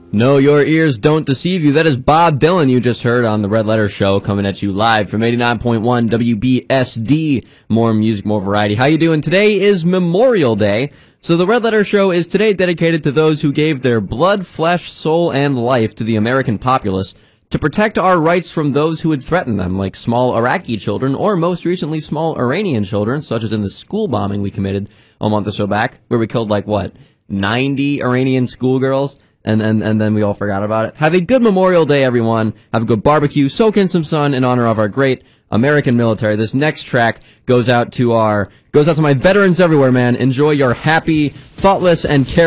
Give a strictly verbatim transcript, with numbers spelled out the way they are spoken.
No, your ears don't deceive you. That is Bob Dylan you just heard on the Red Letter Show, coming at you live from eighty-nine point one W B S D. More music, more variety. How you doing? Today is Memorial Day. So the Red Letter Show is today dedicated to those who gave their blood, flesh, soul, and life to the American populace to protect our rights from those who would threaten them, like small Iraqi children, or most recently small Iranian children, such as in the school bombing we committed a month or so back, where we killed, like, what, ninety Iranian schoolgirls? And, and and then we all forgot about it. Have a good Memorial Day, everyone. Have a good barbecue. Soak in some sun in honor of our great American military. This next track goes out to our goes out to my veterans everywhere, man. Enjoy your happy, thoughtless, and careless